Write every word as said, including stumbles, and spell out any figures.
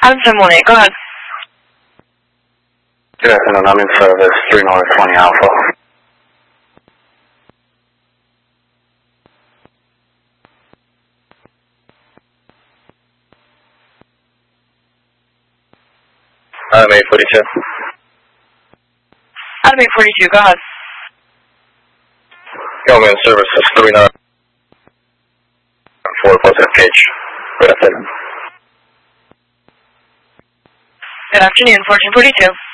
Adam seven one eight, go ahead. Good afternoon, I'm in service, three North twenty Alpha. Adam eight forty-two. Adam eight forty-two, go ahead. I'm in service, is three nine four plus F H. Good afternoon. Good afternoon, fourteen forty-two.